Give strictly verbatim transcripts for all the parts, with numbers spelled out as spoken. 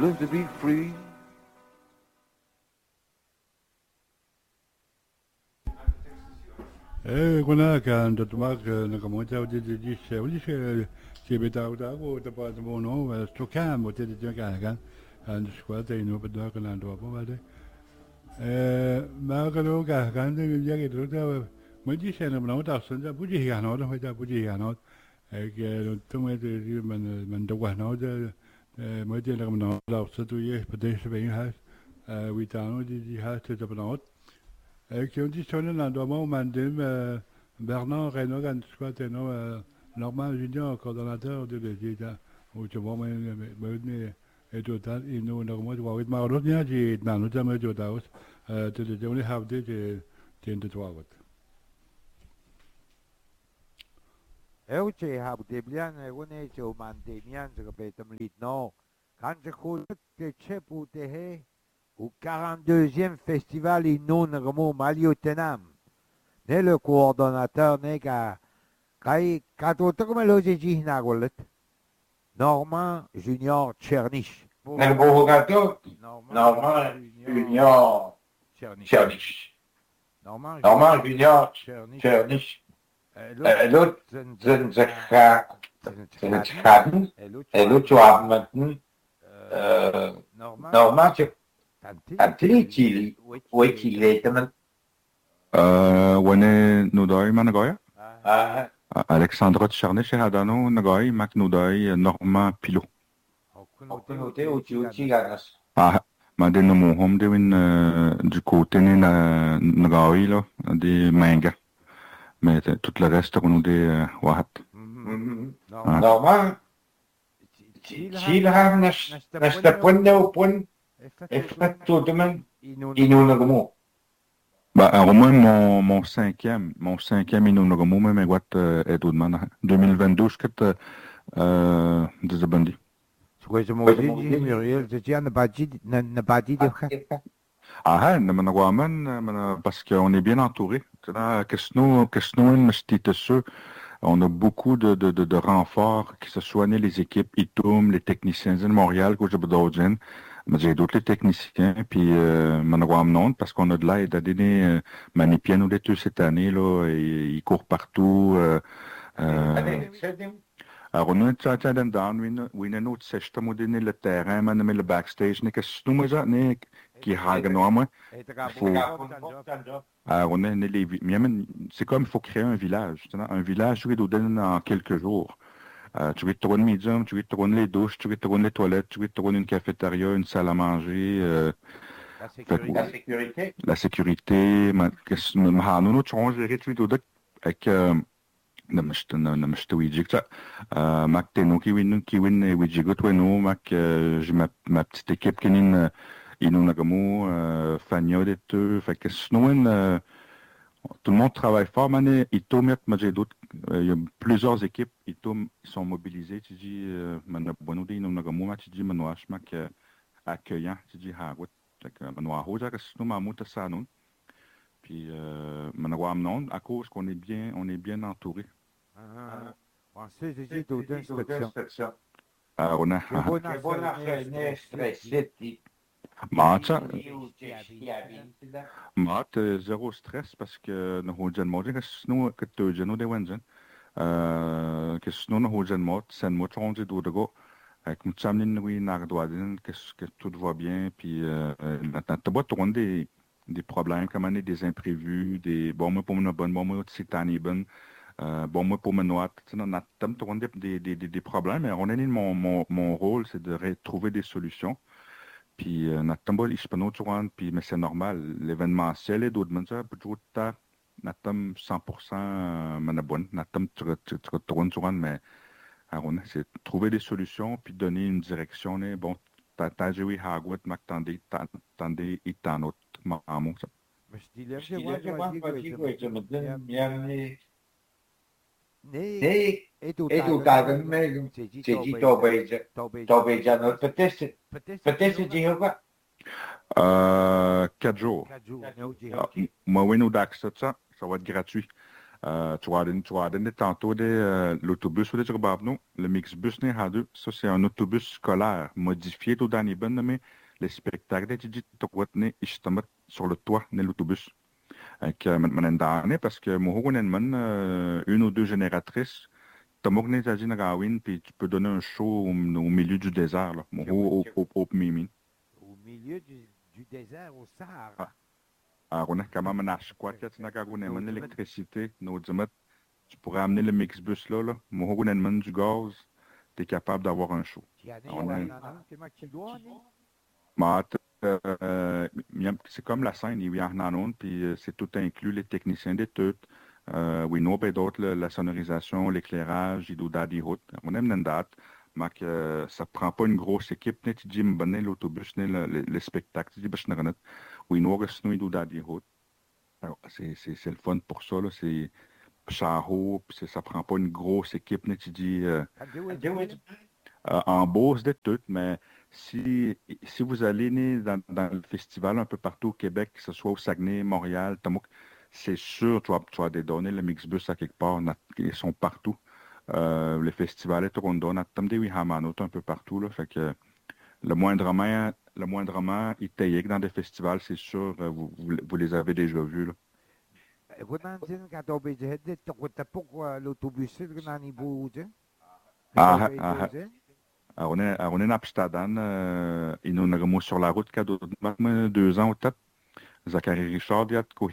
live to be free. Eh, kuna kan tumak na kamoja di di di se uli se se beta uta ko ta pa mo no sto kan mo te di kan kan an squad te no beda kan do pa ba de eh ma ka lo ka kan de ya ke do ta mo di se na no ta sun ja bu ji ya no da ta bu ji ya no eh ke tu me de di man man do wa no de eh mo di na no la so tu ye pa de se ben ha eh we ta no di di ha te ta pa Eh, qui ont dit sur le lendemain au Mandem, euh, Bernard Renaud, quand tu vois, t'es non, euh, Normand Junior, coordonnateur de l'État, où tu vois, mais, mais, mais, et total, il nous, normalement, tu vois, oui, mais alors, il y a des, non, nous, jamais, tu vois, euh, tu dis, on est habité, tu, tu es de toi, oui. Eu ce habdeblian une ce mandemian ce petem litno quand je connais que ce putehe au quarante-deuxième festival Innon Remo Maliotenam. Ne le coordonnateur ne ka kai katoto comme le jeji nagolet. Normand Junior Tchernich. Nel Bogato, Normand Junior Tchernich. Normand Junior Tchernich. L'autre, Zenzakan, et l'autre, tu as maintenant, Normand, tu Tantili, où est qu'il est maintenant? Uh, wane nudoi managoya? Uh, Alexandra Tchernich et Hadano Nagoi, Mac Nudoi, Normand Pilot. Ah, ma de no mohom de win du côté na Nagoi là, des manga. Mais tout le reste on de wahat. Normand. Chile har nästa punne och punne. Effectivement, Inonagamo. Bah, au moins mon, mon cinquième, mon cinquième Inonagamo, mais what est tout de même. deux mille vingt-deux, je quitte, euh, de Zabandi. Je me dis, Muriel, je dis, n'a pas dit de cas. Ah, mais on parce qu'on est bien entouré. Qu'est-ce que nous, qu'est-ce on a beaucoup de, de, de, de renforts, que ce soit les équipes I T O M, les techniciens de Montréal, que j'ai besoin. Mais j'ai d'autres techniciens, puis euh, non, parce qu'on a de l'aide à donner, euh, Manipien ou des deux cette année, là, et, ils courent partout. Euh, euh, alors, on a un chat and down, on a un autre système, on a donné le terrain, on a le backstage, on a qu'est-ce que nous, on qui hague non, moi. Alors, on a les, c'est comme il faut créer un village, un village, je vais vous donner en quelques jours. Euh, tu veux te rendre medium, tu veux te rendre les douches, tu veux te rendre les toilettes, tu veux te rendre une cafétéria, une salle à manger. Euh, la sécurité. La sécurité. La sécurité. Qu'est-ce que nous tu vas gérer tu veux avec euh, namashta namashta wijik ça. Mac teno qui win qui win wijigot weno mac j'ai ma ma petite équipe qui est inonagamo Fagna des deux. Fait que sinon tout le monde travaille fort, mais I T O M, j'ai d'autres, il y a plusieurs équipes I T O M qui sont mobilisées. Tu dis, Manabouano, Nagamo, tu dis, Manouach, Mac, accueillant, tu dis, Hagwet, Manouaho, nous Mamou, Tassanon. Puis, Manawam, non, à cause qu'on est bien, on est bien entouré. On sait, j'ai dit, d'autres instructions. Ah, on a. On a stressé. Mat, mat, zéro stress parce que nous avons mangé que nous que tu as nous déwendzen. Euh, que nous nous avons mangé, c'est nous qui avons dit tout de go. Avec nous sommes oui nagdoadin que que tout va bien puis la tante boîte on des des problèmes comme on est des imprévus des bon moi pour une bonne bon moi c'est tani bonne bon moi pour me noix tu sais on a tant des des des problèmes mais on est mon mon mon rôle c'est de trouver des solutions. Puis, notre tambol hispano puis mais c'est normal. L'événementiel est d'autres manières, toujours ta, notre cent pour cent manabon, notre tu tu tu retournes sur mais c'est trouver des solutions puis donner une direction. Bon, t'as t'as joué Hagwet, Mac tendé, tendé et t'en autre mamou ça. Mais je dis là, je vois que je me dis bien. Ne, et tout à l'heure, c'est dit Tobé, Tobé Janot, peut-être, peut-être Jéhovah. Euh, quatre jours. Moi, oui, nous d'accès ça, ça va être gratuit. Euh, tu vois, tu vois, tantôt de l'autobus ou de le Mixbus n'est pas deux. Ça, c'est un autobus scolaire modifié tout dans les bonnes, mais les spectacles, tu dis, tu vois, ils te mettent sur le toit de l'autobus. Avec, euh, parce que moi, une ou deux génératrices, tu as une rawin, puis tu peux donner un show au, au milieu du désert, là. Au, au, au, au, Mimi. Au milieu du, du désert, au Sahara. Ah. Alors, on a quand même un archiquat, tu as l'électricité, nos dimet, tu pourrais amener le Mixbus là, là. Moi, on a du gaz, tu es capable d'avoir un show. Euh, c'est comme la scène, il y a un puis c'est tout inclus, les techniciens des tout. Euh, oui, nous, d'autres, la sonorisation, l'éclairage, il doit des routes. On aime une date, mais que ça prend pas une grosse équipe. Tu dis, me l'autobus, le spectacle, tu dis, ben, je n'ai oui, nous, sinon, il doit des routes. C'est, c'est, c'est le fun pour ça, là. C'est charo, puis ça prend pas une grosse équipe, tu dis, euh, euh, en bourse de tout, mais si, si vous allez dans, dans le festival un peu partout au Québec, que ce soit au Saguenay, Montréal, c'est sûr tu vas, tu vas des données, le Mixbus à quelque part, ils sont partout. Euh, le festival est Toronto, on a un peu partout, là, fait que le moindrement, le moindrement, ils taillent dans des festivals, c'est sûr, vous, vous, vous les avez déjà vus, là. Ah, ah, ah, on est, on est à Amsterdam, euh, ils nous ont sur la route qu'il y a deux ans ou peut-être. Zachary Richard,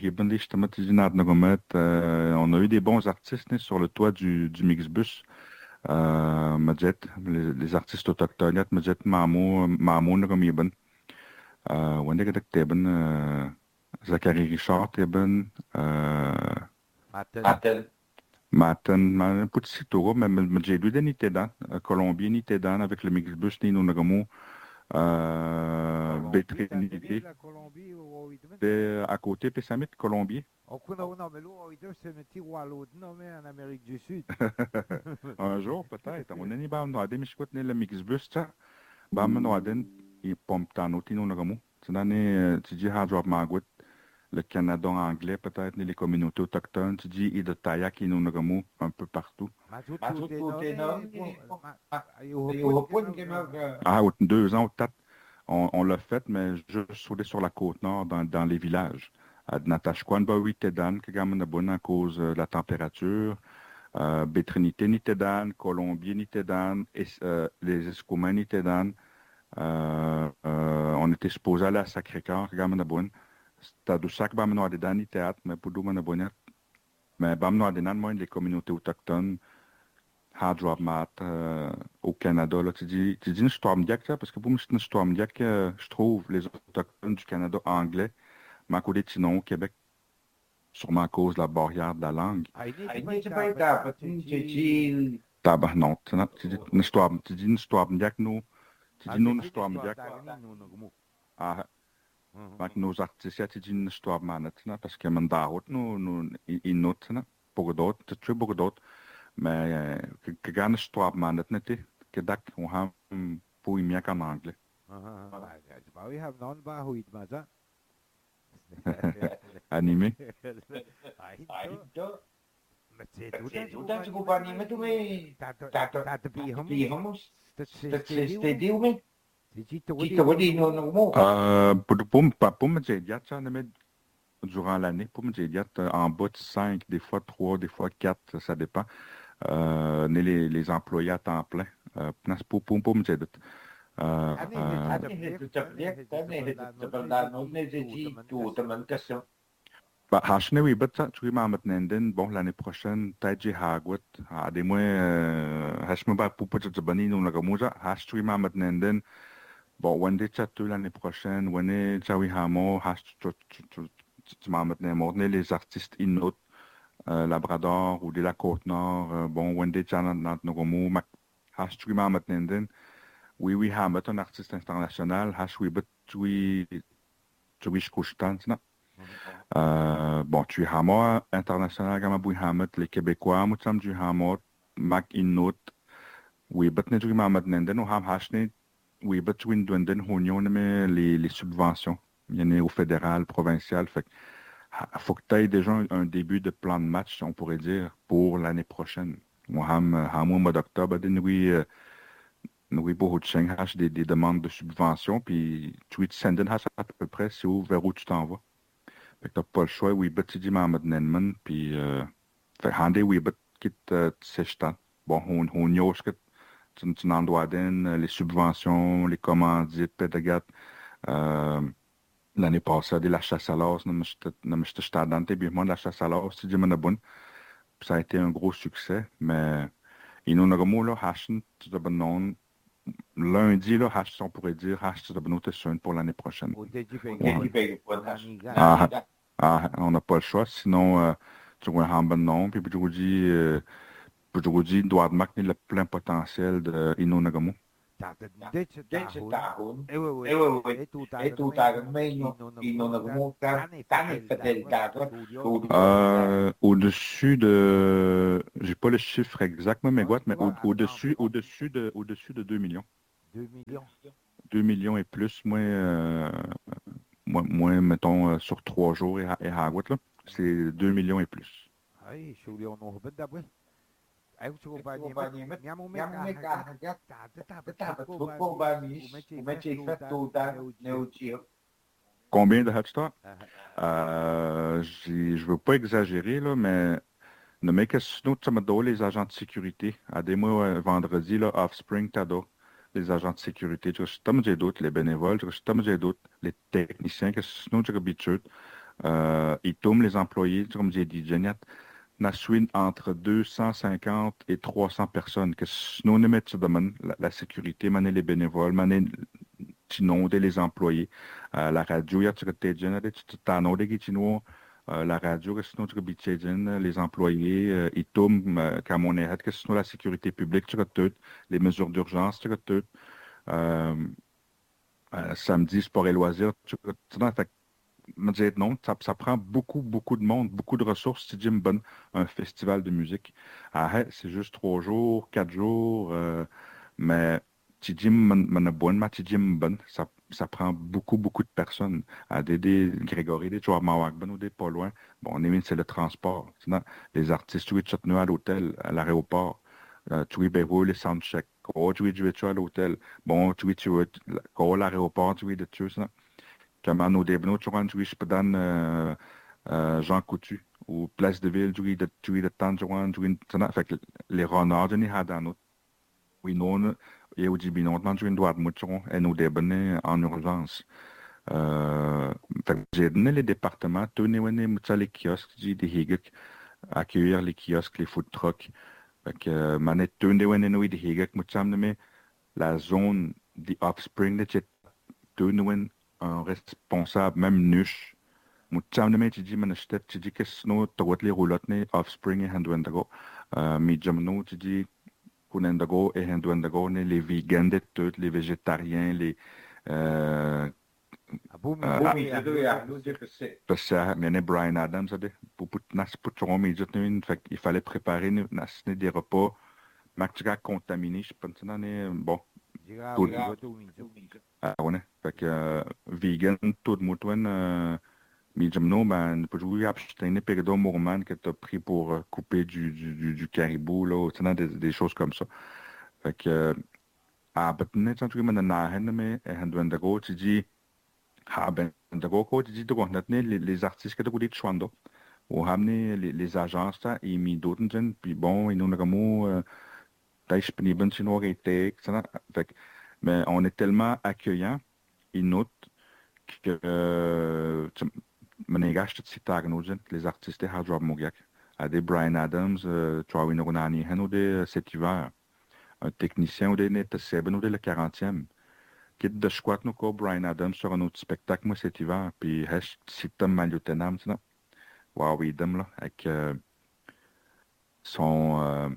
euh, on a eu des bons artistes sur le toit du, du Mixbus. Euh, les, les artistes autochtones, Mamou, Mamou, Nagamiban. Euh, on est euh, Zachary Richard, Teben, euh, Matel. Maten, un petit tour, mais j'ai lu des Nitedan, Colombie, Nitedan, avec le Mixbus, Nino Nagamo, euh, Bétrinité. À côté, puis ça met Colombie. Un jour, peut-être. On est pas en mais je connais le Mixbus, ça. Bam, on a il pompe dans notre Nino Nagamo. C'est l'année, tu dis, Hard Drop Margaret. Le Canada anglais, peut-être, les communautés autochtones, tu dis, et de Tayak, et Nunagamu, un peu partout. Ah, deux ans, peut-être, on, on l'a fait, mais juste sur la côte nord, dans, dans les villages. À Natashquan, Bawi, Tedan, Kagamanaboun, à cause de la température. Euh, Bétrinité, Nitedan, Colombie, Nitedan, euh, les Escoumins, Nitedan. Euh, euh, on était supposé aller à Sacré-Cœur, Kagamanaboun. C'était du sac bamno des dans théâtre mais pour nous on bonnet mais bamno des dans moins les communautés autochtones hard drop mat euh, au Canada là tu dis tu dis une histoire médiaque ça parce que pour moi c'est une histoire médiaque euh, je trouve les autochtones du Canada anglais ma côté sinon au Québec sûrement à cause de la barrière de la langue. Tabac non tu dis une histoire tu dis une histoire médiaque nous tu dis non une histoire médiaque ah Maak nos artistes die in storm manet na parce que man daarot no no in not na pogodot te tre pogodot mais que gan storm manet nete que dak on ha pour y miak en anglais. Bah oui, have non ba huit maza. Animé. Mais c'est tout ça tu peux animer tout mais t'as t'as puis hamos c'est dit ou mais Euh, pour, pour, pour, pour me dire, durant l'année, pour me dire, en bas de cinq, des fois trois, des fois quatre, ça dépend. Euh, les, les employés à temps plein. Euh, pour, pour, pour me dire, euh, bah, Hachne, oui, but ça, tu m'as maintenant, bon, l'année prochaine, peut-être j'ai Hagwit, à des mois, Hachme, bah, pour peut-être te banner, nous, la gamusa, Hach, tu m'as maintenant, bon, when they chat l'année prochaine, when they Jawi Hamo, Hash, tu m'as maintenant, les artistes inot, Labrador ou de la Côte-Nord, bon, when they chat dans nos mots, Hash, tu m'as maintenant, oui, oui, Hamet, un artiste international, Hash, oui, but, tu tu es couchant, non? Bon, tu es Hamo international, Gamabou Hamet, les Québécois, Moutsam du Hamo, Mac Inot, oui, but, tu m'as maintenant, ou Ham Hash, oui, but tu es dans les, les subventions. Il y en a au fédéral, provincial. Fait il faut que tu aies déjà un, un début de plan de match, on pourrait dire, pour l'année prochaine. Moi, au mois d'octobre, oui, oui, beaucoup de gens ont des, des demandes de subvention, puis tu te sends à peu près c'est où, vers où tu t'en vas. Fait que t'as pas le choix, oui, but tu dis, mais Nenman, puis, euh, fait que, oui, but, qui te sèche tant. Bon, on, on y a que tu, tu n'en dois donner, les subventions, les commandites, pédagogues, euh, l'année passée, de la chasse à l'os, nous m'étais jeté dans tes bien, la chasse à l'os, tu dis, mais bon, ça a été un gros succès, mais, il nous a remis, là, hashen, tu te non, lundi, là, hash, on pourrait dire, hash, tu te noter pour l'année prochaine. Ah, ah, on n'a pas le choix, sinon, euh, tu vois un bon nom, puis tu dis, euh, puis tu dis, doit marquer le plein potentiel de Ino Nagamo. Deci tahun, ewe ewe, et tout armé, il n'en a pas tant fait Euh, au-dessus de, j'ai pas le chiffre exact, mais quoi, mais au- au-dessus, au-dessus de, au-dessus de deux millions. deux millions. deux millions et plus, moi, euh, moi, moi, mettons, euh, sur trois jours et, et à Aguat, là, c'est deux millions et plus. Ay, suli on no ben dabwe. Ay ko ba ni met, nyamo me ka hagat. Ta ta ta ko ba ni, o me che fait tout da neo chio. Combien de hatchstocks? Euh, j'ai- je veux pas exagérer, là, mais ne mec que sinon, tu me donnes les agents de sécurité. À des mois, euh, vendredi, là, Offspring, t'ado, les agents de sécurité. Tu sais, j'ai d'autres, les bénévoles, tu sais, j'ai d'autres, les techniciens, que sinon, tu habitué. Euh, ils tombent les employés, tu sais, comme j'ai dit, Jeannette, Naswin entre deux cent cinquante et trois cents personnes, que sinon, on met la, la sécurité, maner les bénévoles, maner inonder les employés. Euh, la radio, il y a tu tu t'en des qui la radio, que sinon, tu as les employés, euh, ils tombent, euh, comme on est, que sinon, la sécurité publique, tu as tout, les mesures d'urgence, tu as tout. Euh, euh, samedi, sport et loisirs, tu as tout. Fait me dire non, ça, ça prend beaucoup, beaucoup de monde, beaucoup de ressources si Jim bonne un festival de musique. Ah, c'est juste trois jours, quatre jours, euh, mais si Jim m'en bonne, mais si Jim bonne, ça, ça prend beaucoup, beaucoup de personnes. À des, des Grégory, des joueurs Mawakban ou des pas loin. Bon, on est c'est le transport. Sinon, les artistes, tu es à l'hôtel, à l'aéroport. Euh, tu es les soundchecks. Oh, tu es à l'hôtel. Bon, tu es à l'aéroport, tu es de tu Comment nous débnons, tu vois, je peux donner euh, euh, Jean Coutu ou Place de Ville, tu de tu de temps, tu vois, tu fait que les renards, tu n'as pas d'autre. Oui, non, et au début, non, tu dois être et nous débonner en urgence. Euh, fait que j'ai donné les départements, tenez, les kiosques, j'ai des higek, accueillir les kiosques, les food trucks. Fait que, mané, tenez, nous, des higek, mais la zone des offspring, de tenez, un responsable, même nuche. Muchamne tu dis man step tu dis que snow tawat les roulottes ne offspring et handwendago. Mi jamno tu dis kunendago et handwendago ne les vegans de tout, les végétariens, les euh, parce que mais Brian Adams a dit pour pour nas pour trop mais il fallait préparer nas des repas mactiga contaminés je pense que bon ah ouais fait que vegan tout le monde mais non, ben, pour jouer à un période Moorman que tu as pris pour euh, couper du, du, du, du caribou, là, des, des choses comme ça. Fait que, ah, ben, tu sais, tu me nahen, mais, et Handwendago, tu dis, ah, ben, Ndago, tu dis, les, les artistes que tu dis, Chwando, ou ramener les, les agences, là, et mis d'autres, puis bon, ils nous ont t'as disponible, sinon, été, fait que, mais on est tellement accueillant, ils notent que, euh, men ik als het citaar genoeg les artistes har job mogak. À des Brian Adams, tu as une ronani, ou des cet hiver. Un technicien ou des net seben ou des le quarantième. Quitte de squat nous quoi Brian Adams sur un autre spectacle moi cet hiver. Puis hash sitam maliotenam, tu sais. Wow, oui, dame là, avec euh, son. Euh,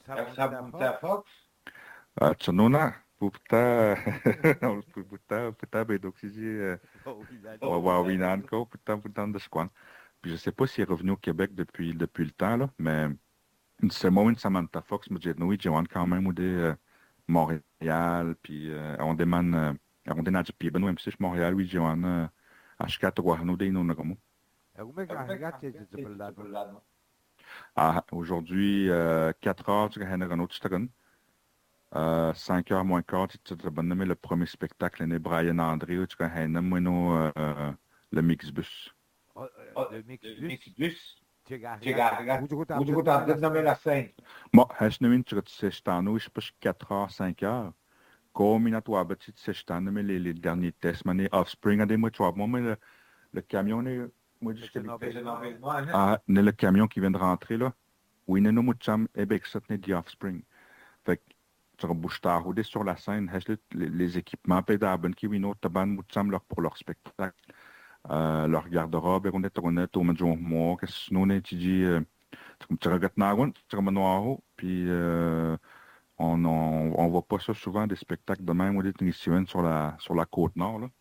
euh, tu sais, non, puta, puta, puta, ben donc si wow, oui, encore, puta, puta de squat. Puis je ne sais pas s'il est revenu au Québec depuis, depuis le temps, là, mais c'est moi une Samantha Fox me dit oui, j'ai quand même ou des euh, Montréal, puis euh, on demande, euh, on demande du Piben, même si je Montréal, oui, j'ai un à quatre ou nous des non comme Ah, aujourd'hui, euh, quatre heures, tu as un autre stagan. Euh, cinq heures moins quart, tu as nommé le premier spectacle, né Brian André, tu as un homme, le Mixbus. Oh, Oh, le le Mixbus. Mixbus. Tu Tu regardes. regardes, Où tu où tu as nommé la scène. Bon, Hashnemin, tu sais, je t'en ai, je sais pas, quatre heures, cinq heures. Comme il a toi, tu sais, je t'en ai, les, les derniers tests, mais Offspring, à des mois, tu vois, moi, le, le camion, est, moi, je ah, le camion qui vient de rentrer, là, oui, il y a nous, chum, et bien, ça tenait dit Offspring. Fait que, tu rebouches ta route sur la scène, les, les équipements, pédables, qui, oui, nous, taban, moucham, leur, pour leur spectacle. Euh, leur garde-robe, on est, on est, on est, on est, qu'est-ce que nous, on est, tu dis, tu regardes Nagoun, tu regardes Noiro, puis euh, on ne on, on voit pas ça souvent, des spectacles de même ou des techniciens sur la, sur la côte nord. Là.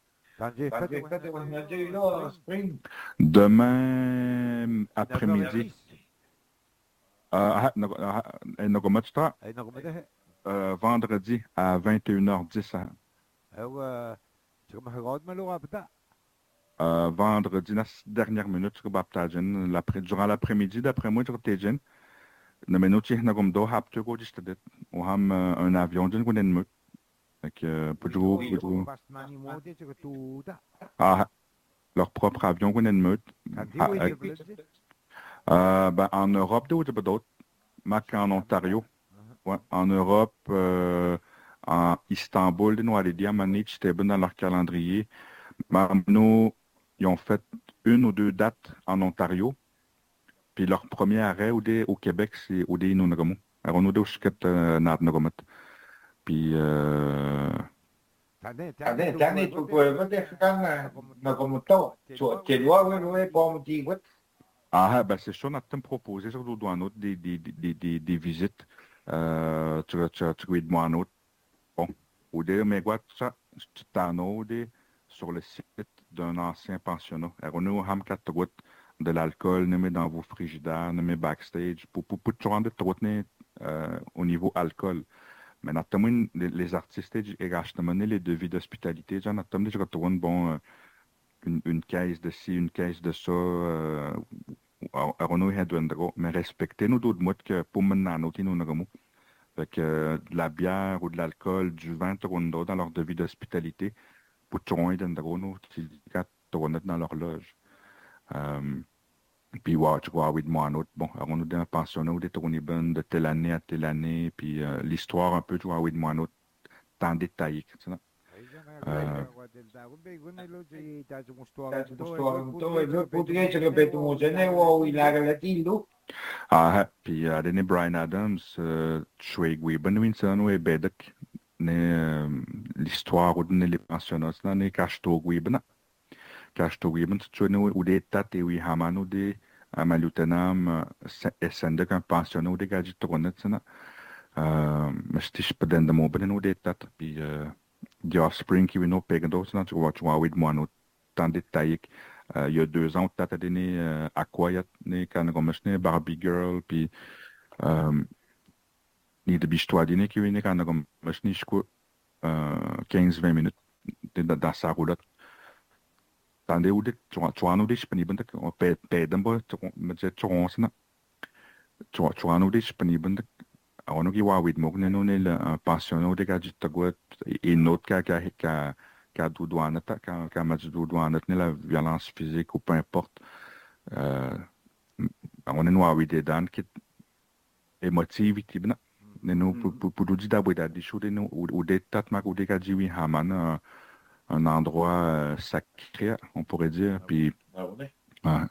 Demain après-midi, euh, vendredi à vingt et une heures dix. Euh, vendredi, la dernière minute, durant l'après-midi, d'après moi, tu es na minuutje na gom do hap tu go dis dit o ham un avion din go nen mu avec pour ah leur propre avion go nen mu euh ben en Europe de ou de d'autres mac en Ontario ouais en Europe euh, en Istanbul de noir dia manich c'était dans leur calendrier nous ils ont fait une ou deux dates en Ontario. Puis leur premier arrêt au, au Québec, c'est au dé Nunagamu. Alors on a deux chiquettes Nadnagamet. Puis euh. Tane, tane, tu peux pas te faire Nagamuto. Tu dois, oui, oui, pour me dire, ah, ben c'est ça, on a te proposé sur le doigt des, des, des, des, des visites. Euh, tu tu tu veux moi un autre. Bon, au dé, mais quoi, ça, tu t'en as sur le site d'un ancien pensionnat. Alors on a ham quatre routes. De l'alcool, nommé dans vos frigidaires, nommé backstage, pour pour pour rendre euh, au niveau alcool. Mais notamment les, les artistes, ils achètent les devis d'hospitalité, genre notamment je retourne bon une, une caisse de ci, une caisse de ça, euh, mais respectez nous d'autres mots que pour mener notre nous n'avons fait que de la bière ou de l'alcool, du vin, dans leur devis d'hospitalité, pour trouver nous dans leur loge. Um, puis, ouais, tu vois, oui, de moi, un autre. Bon, alors, on a un pensionnat, des tournées bonnes de telle année à telle année, puis euh, l'histoire un peu, tu vois, oui, de moi, un autre, tant détaillé, tu sais. Euh, ah, puis, à euh, Brian Adams, tu vois, oui, ben, oui, c'est un oué bédek, l'histoire ou les pensionnats, c'est un cache-toi, oui, ben, cache-toi, oui, ben, tu vois, ou des tates, et oui, haman, ou des. À ma lieutenant, essende qu'un pensionnat ou des gadgets tournés, tu sais, mais je peux donner de mon ben ou des tates, puis the Offspring qui vient au pegado, tu vois, tu vois, oui, de moi, nous, tant détaillé. Il y a deux ans, tu as donné à quoi, il y a né, quand on a né, Barbie Girl, puis ni de biche-toi, dîner qui vient, quand on a né, je crois, quinze vingt minutes dans sa roulotte. Tandis où tu vois, nous, je peux n'y pas, on paie, paie d'un peu, mais c'est trop, c'est tu vois, tu vois, nous, je peux n'y pas, on a qui voit, oui, mais nous, on est un pensionnat, des gars, tu vois, et une autre qui a, qui a, qui a, qui a du douane, qui a, qui a mal du douane, la violence physique ou peu importe. Euh, on est noir, oui, des dents qui émotives, qui, nous, pour, pour, pour nous dire d'abord, des choses, ou des tates, ou des gars, oui, haman, un endroit euh, sacré, on pourrait dire. Puis, ah oui. Ouais.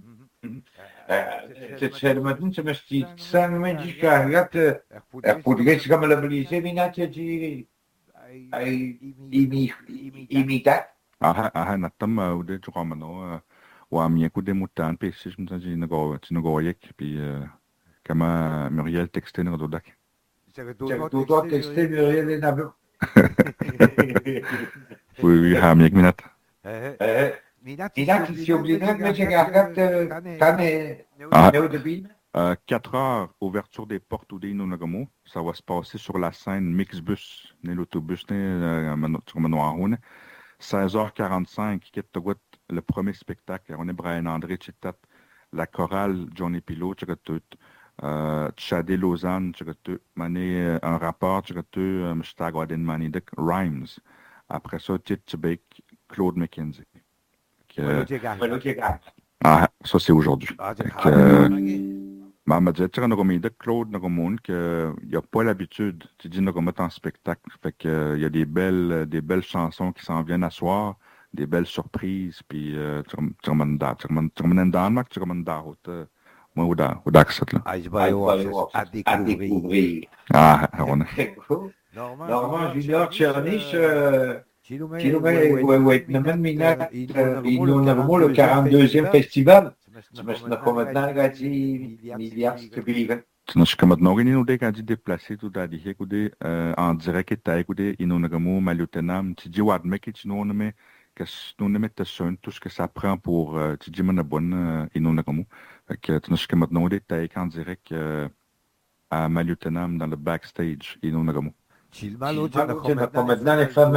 C'est le matin, c'est me ça me dit que regarde, er podria ser comme la brise, mina te di ai imi imita. Ah ah, natam ou de tu comme no, ou à mien coup de mouton, puis si je me dis une go, tu ne go yek, puis comme Muriel texté dans le doc. Tu dois texter Muriel et Nabu. Oui, oui, ah, mien minute. Eh, Minat, si obligé de mettre la carte, t'as Euh, quatre heures, ouverture des portes ou des Inonagamo. Ça va se passer sur la scène Mixbus, l'autobus, sur Manoirone. seize heures quarante-cinq, le premier spectacle. On est Brian André, Chitat, la chorale Johnny Pilot, Chicatout, euh, Chadé Lausanne, Chicatout, Mané, un rapport, Chicatout, Mstag Wadin Manidik, Rhymes. Après ça, Titchbeck, Claude McKenzie. Ah, ça, c'est aujourd'hui. Ma dit, tu sais, Claude, il n'y a pas l'habitude, tu dis, de mettre en spectacle. Fait que, il y a des belles, des belles chansons qui s'en viennent à soir, des belles surprises, puis, tu recommandes da, tu recommandes Danemark, tu recommandes da, moi, ou da, ou da, là. À découvrir. Ah, on est. Normand Junior Tchernish, Vietnam Minat, il nous avons le quarante-deuxième festival. Nós ficamos não indo de cada déplacé tout à dire que en direct et taille que ils nous n'avons maliotenam tu dis what make it nous ne que nous ne mettons sur tout ce que ça prend pour tu dis mon bonne ils nous n'avons que nós ficamos não de taille en direct à maliotenam dans le backstage ils nous n'avons Chilmalo, maintenant les femmes